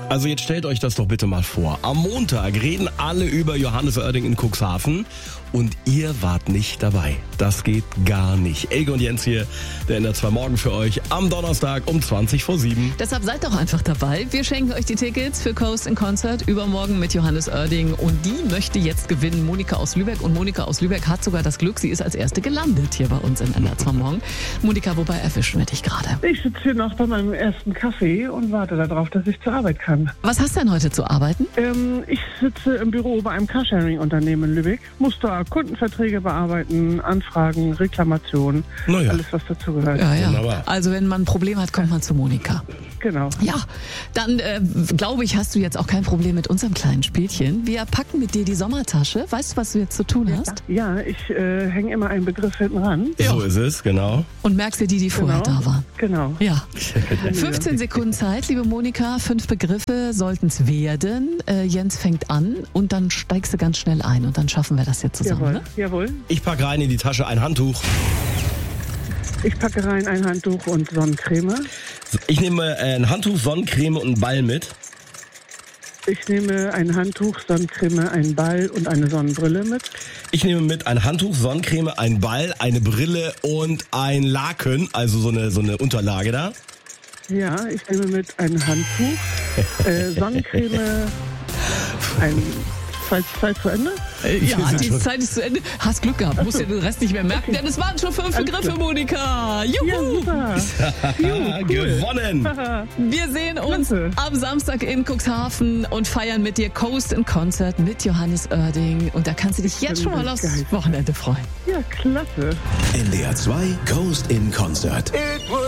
Also jetzt stellt euch das doch bitte mal vor. Am Montag reden alle über Johannes Oerding in Cuxhaven und ihr wart nicht dabei. Das geht gar nicht. Elke und Jens hier, der NDR 2 Morgen für euch am Donnerstag um 7:20. Deshalb seid doch einfach dabei. Wir schenken euch die Tickets für Coast in Concert übermorgen mit Johannes Oerding. Und die möchte jetzt gewinnen, Monika aus Lübeck. Und Monika aus Lübeck hat sogar das Glück, sie ist als Erste gelandet hier bei uns im NDR 2 Morgen. Monika, wobei erwischen wir dich gerade? Ich sitze hier noch bei meinem ersten Kaffee und warte darauf, dass ich zur Arbeit kann. Was hast du denn heute zu arbeiten? Ich sitze im Büro bei einem Carsharing-Unternehmen in Lübeck, muss da Kundenverträge bearbeiten, Anfragen, Reklamationen, alles was dazugehört. Ja. Wunderbar. Also wenn man ein Problem hat, kommt man zu Monika. Genau. Ja, dann glaube ich, hast du jetzt auch kein Problem mit unserem kleinen Spielchen. Wir packen mit dir die Sommertasche. Weißt du, was du jetzt zu tun hast? Ja, ich hänge immer einen Begriff hinten ran. So ist es, genau. Und merkst dir die vorher da waren. Genau. Ja. 15 Sekunden Zeit, liebe Monika. 5 Begriffe sollten es werden. Jens fängt an und dann steigst du ganz schnell ein und dann schaffen wir das jetzt zusammen. Jawohl, Ne? jawohl. Ich packe rein in die Tasche ein Handtuch. Ich packe rein ein Handtuch und Sonnencreme. Ich nehme ein Handtuch, Sonnencreme und einen Ball mit. Ich nehme ein Handtuch, Sonnencreme, einen Ball und eine Sonnenbrille mit. Ich nehme mit ein Handtuch, Sonnencreme, einen Ball, eine Brille und ein Laken, also so eine Unterlage da. Ja, ich nehme mit ein Handtuch, Sonnencreme, ein... Zeit zu Ende? Ja, die Zeit ist zu Ende. Hast Glück gehabt, musst dir den Rest nicht mehr merken, denn es waren schon 5 Begriffe, Monika. Juhu! Ja, super. Cool. Gewonnen! Wir sehen uns Klasse. am Samstag in Cuxhaven und feiern mit dir Coast in Concert mit Johannes Oerding. Und da kannst du dich jetzt schon mal aufs Wochenende freuen. Ja, klasse. NDR 2 Coast in Concert.